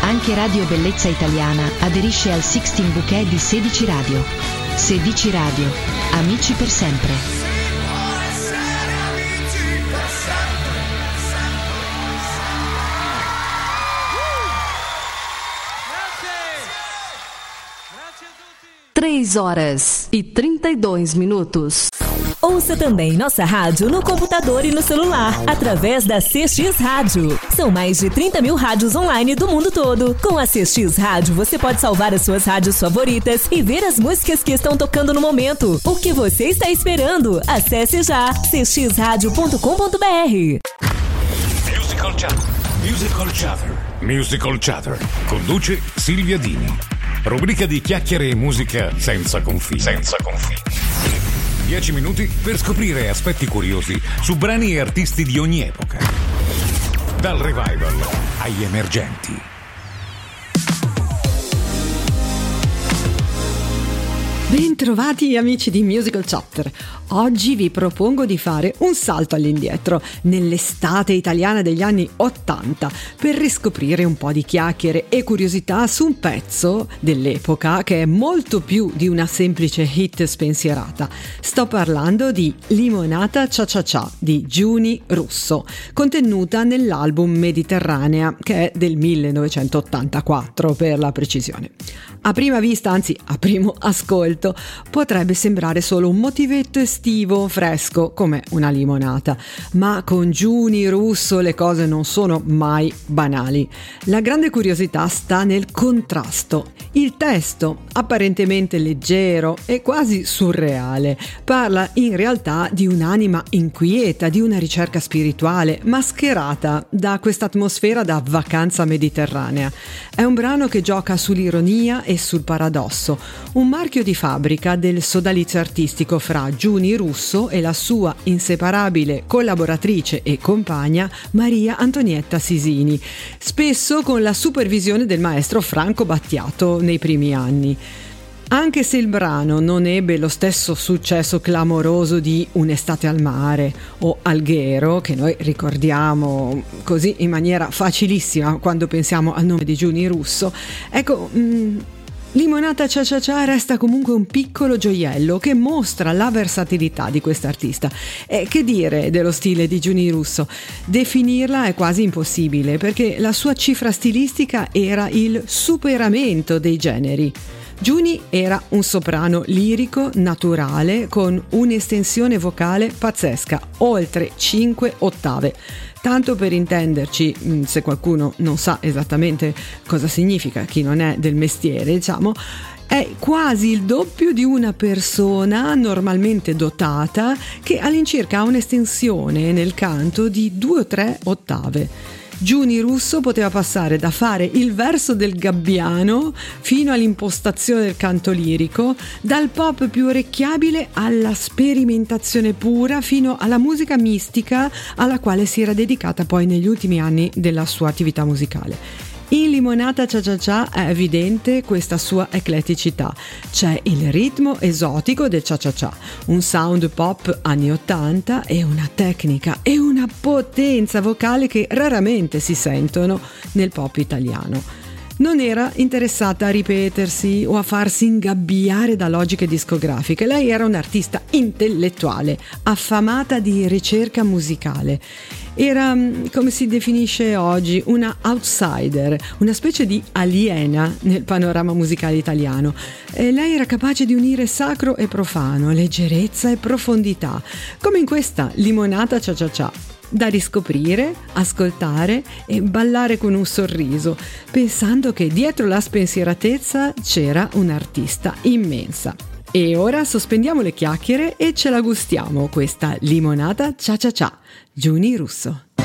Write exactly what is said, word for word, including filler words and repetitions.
Anche Radio Bellezza Italiana aderisce al Sixteen Bouquet di Sedici Radio. Sedici Radio, amici per sempre. três horas e trinta e dois minutos. Ouça também nossa rádio no computador e no celular, através da C X Rádio. São mais de trinta mil rádios online do mundo todo. Com a C X Rádio, você pode salvar as suas rádios favoritas e ver as músicas que estão tocando no momento. O que você está esperando? Acesse já c x radio ponto com ponto b r. Musical Chatter. Musical Chatter. Musical Chatter. Conduce Silvia Dini. Rubrica di chiacchiere e musica senza confini. Senza confini. Dieci minuti per scoprire aspetti curiosi su brani e artisti di ogni epoca. Dal revival agli emergenti. Bentrovati amici di Musical Chatter. Oggi vi propongo di fare un salto all'indietro, nell'estate italiana degli anni ottanta, per riscoprire un po' di chiacchiere e curiosità su un pezzo dell'epoca che è molto più di una semplice hit spensierata. Sto parlando di Limonata Cia Cia Cia di Giuni Russo, contenuta nell'album Mediterranea, che è del millenovecentottantaquattro per la precisione. A prima vista, anzi a primo ascolto, potrebbe sembrare solo un motivetto estivo, fresco, come una limonata, ma con Giuni Russo le cose non sono mai banali. La grande curiosità sta nel contrasto. Il testo, apparentemente leggero e quasi surreale, parla in realtà di un'anima inquieta, di una ricerca spirituale, mascherata da questa atmosfera da vacanza mediterranea. È un brano che gioca sull'ironia e sul paradosso, un marchio di fabbrica del sodalizio artistico fra Giuni Russo e la sua inseparabile collaboratrice e compagna Maria Antonietta Sisini, spesso con la supervisione del maestro Franco Battiato nei primi anni. Anche se il brano non ebbe lo stesso successo clamoroso di Un'estate al mare o Alghero, che noi ricordiamo così in maniera facilissima quando pensiamo al nome di Giuni Russo, ecco, mh, Limonata Cia Cia Cia resta comunque un piccolo gioiello che mostra la versatilità di quest'artista. E che dire dello stile di Giuni Russo? Definirla è quasi impossibile, perché la sua cifra stilistica era il superamento dei generi. Giuni era un soprano lirico naturale con un'estensione vocale pazzesca, oltre cinque ottave. Tanto per intenderci, se qualcuno non sa esattamente cosa significa, chi non è del mestiere, diciamo, è quasi il doppio di una persona normalmente dotata che all'incirca ha un'estensione nel canto di due o tre ottave. Giuni Russo poteva passare da fare il verso del gabbiano fino all'impostazione del canto lirico, dal pop più orecchiabile alla sperimentazione pura fino alla musica mistica alla quale si era dedicata poi negli ultimi anni della sua attività musicale. In Limonata Cia Cia Cia è evidente questa sua ecletticità. C'è il ritmo esotico del Cia Cia Cia, un sound pop anni ottanta e una tecnica e una potenza vocale che raramente si sentono nel pop italiano. Non era interessata a ripetersi o a farsi ingabbiare da logiche discografiche. Lei era un'artista intellettuale, affamata di ricerca musicale. Era, come si definisce oggi, una outsider, una specie di aliena nel panorama musicale italiano. E lei era capace di unire sacro e profano, leggerezza e profondità, come in questa Limonata Cia Cia Cia, da riscoprire, ascoltare e ballare con un sorriso, pensando che dietro la spensieratezza c'era un'artista immensa. E ora sospendiamo le chiacchiere e ce la gustiamo, questa Limonata Cia Cia Cia, Giuni Russo.